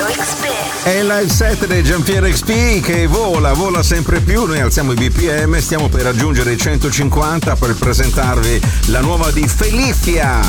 È il live set di Giampiero XP che vola sempre più. Noi alziamo i BPM, stiamo per raggiungere i 150 per presentarvi la nuova di Felicia.